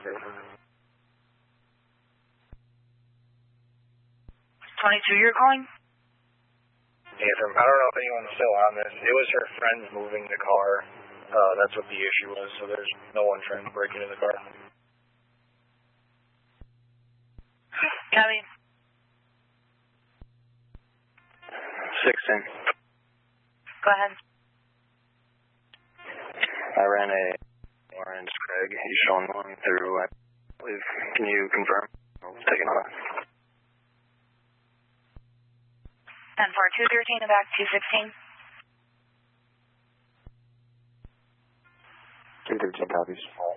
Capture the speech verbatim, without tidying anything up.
twenty-two, you're calling? Yes, I don't know if anyone's still on this. It was her friends moving the car. Uh, that's what the issue was, so there's no one trying to break into the car. Copy. sixteen. Go ahead. I ran a orange Craig. He's showing one through, I believe. Can you confirm? I'll take another. ten four, two thirteen, and back two sixteen. two thirteen copies.